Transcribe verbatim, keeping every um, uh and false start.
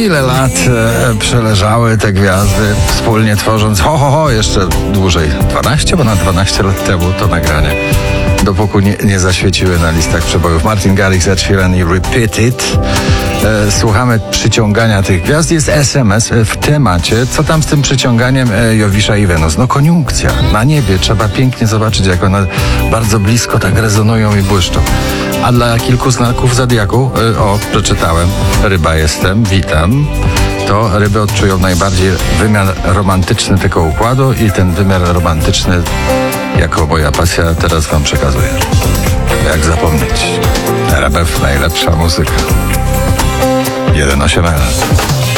Ile lat e, przeleżały te gwiazdy, wspólnie tworząc, ho, ho, ho, jeszcze dłużej, dwanaście, ponad dwanaście lat temu to nagranie, dopóki nie, nie zaświeciły na listach przebojów. Martin Garrix, Ed Sheeran i Repeat It. E, słuchamy przyciągania tych gwiazd. Jest es em es w temacie. Co tam z tym przyciąganiem e, Jowisza i Wenus? No koniunkcja. Na niebie trzeba pięknie zobaczyć, jak one bardzo blisko tak rezonują i błyszczą. A dla kilku znaków zodiaku, e, o, przeczytałem, ryba jestem, witam, to ryby odczują najbardziej wymiar romantyczny tego układu i ten wymiar romantyczny jako moja pasja teraz wam przekazuję. Jak zapomnieć? R F, najlepsza muzyka. jeden osiem L.